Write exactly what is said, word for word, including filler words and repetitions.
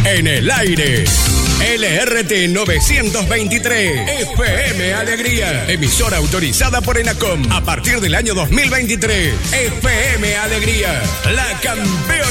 En el aire, L R T novecientos veintitrés, F M Alegría, emisora autorizada por ENACOM a partir del año dos mil veintitrés. F M Alegría, la campeona.